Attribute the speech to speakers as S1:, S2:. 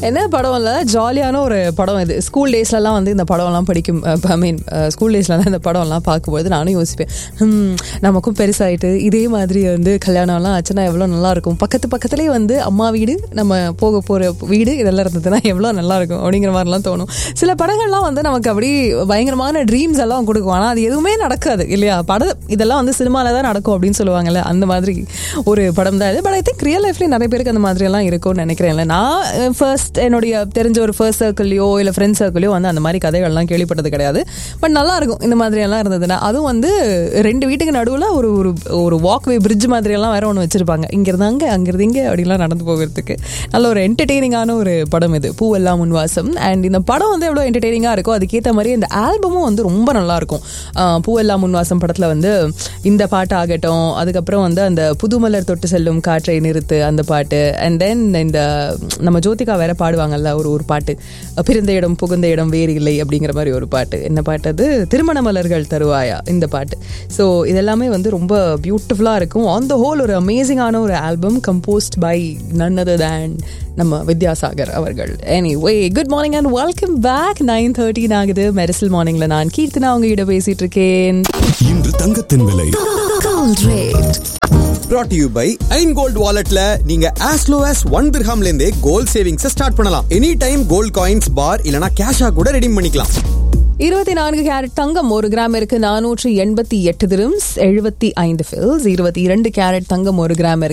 S1: என்ன படம் இல்லை, ஜாலியான ஒரு படம் இது. ஸ்கூல் டேஸ்லலாம் வந்து இந்த படம்லாம் படிக்கும், ஐ மீன் ஸ்கூல் டேஸ்லலாம் இந்த படம்லாம் பார்க்கும்போது நானும் யோசிப்பேன், நமக்கும் பெருசாகிட்டு இதே மாதிரி வந்து கல்யாணம்லாம் ஆச்சுன்னா எவ்வளோ நல்லாயிருக்கும், பக்கத்துலேயே வந்து அம்மா வீடு, நம்ம போக போகிற வீடு இதெல்லாம் இருந்ததுன்னா எவ்வளோ நல்லாயிருக்கும் அப்படிங்கிற மாதிரிலாம் தோணும். சில படங்கள்லாம் வந்து நமக்கு அப்படி பயங்கரமான ட்ரீம்ஸ் எல்லாம் கொடுக்கும், ஆனால் அது எதுவுமே நடக்காது இல்லையா. இதெல்லாம் வந்து சினிமாவில் தான் நடக்கும் அப்படின்னு சொல்லுவாங்கல்ல, அந்த மாதிரி ஒரு படம் தான் இது. பட் ஐ திங்க் ரியல் லைஃப்லேயும் நிறைய பேருக்கு அந்த மாதிரியெல்லாம் இருக்கும்னு நினைக்கிறேன். நான் ஃபர்ஸ்ட் என்னுடைய தெரிஞ்ச ஒரு ஃபர்ஸ்ட் சர்க்கிள்லையோ இல்லை ஃப்ரெண்ட்ஸ் சர்க்கிளையோ வந்து அந்த மாதிரி கதைகள்லாம் கேள்விப்பட்டது கிடையாது. பட் நல்லா இருக்கும் இந்த மாதிரியெல்லாம் இருந்ததுன்னா. அதுவும் வந்து 2 வீட்டுக்கு நடுவில் ஒரு வாக்வே பிரிட்ஜ் மாதிரியெல்லாம் வேற ஒன்று வச்சிருப்பாங்க, இங்கிருந்து அங்கே அங்கிருந்து இங்கே அப்படிலாம் நடந்து போகிறதுக்கு. நல்ல ஒரு என்டர்டெய்னிங்கான ஒரு படம் இது, பூவெல்லாம் முன்வாசம். அண்ட் இந்த படம் வந்து எவ்வளோ என்டர்டெய்னிங்காக இருக்கும், அதுக்கேற்ற மாதிரி இந்த ஆல்பமும் வந்து ரொம்ப நல்லா இருக்கும். பூவெல்லாம் முன்வாசம் படத்தில் வந்து இந்த பாட்டு ஆகட்டும், அதுக்கப்புறம் வந்து அந்த புதுமலர் தொட்டு செல்லும் காற்றை நிறுத்து அந்த பாட்டு, அண்ட் தென் இந்த நம்ம ஜோதிகா வேற பாடுவாங்கல்ல ஒரு பாட்டு, பிறந்த இடம் புகுந்த இடம் வேறு இல்லை அப்படிங்கிற மாதிரி ஒரு பாட்டு. என்ன பாட்டு அது, திருமண மலர்கள் தருவாயா இந்த பாட்டு. ஸோ இதெல்லாமே வந்து ரொம்ப பியூட்டிஃபுல்லாக இருக்கும். ஆன் த ஹோல் ஒரு அமேசிங்கான ஒரு album, compost by none other than நம்ம வித்யாசாகர் அவர்கள். Anyway, good morning and welcome back. 9:13 ஆகுது. மெரிசல் மார்னிங்ல நான் கீர்த்தனா உங்ககிட்ட பேசிட்டு இருக்கேன்.
S2: இன்று தங்கத்தின் விலை
S3: brought to you by Jan gold வாலெட்ல நீங்க as low as 1 dirham ல இருந்தே கோல்ட் சேவிங்ஸ் ஸ்டார்ட் பண்ணலாம். எனி டைம் கோல்ட் காயின்ஸ் பார் இல்லனா கேஷா கூட ரெடீம் பண்ணிக்கலாம்.
S1: 24 கேரட் தங்கம் 1 கிராமிற்கு 488 dirhams 75 fils. 22 கேரட் தங்கம் 1 கிராமிற்கு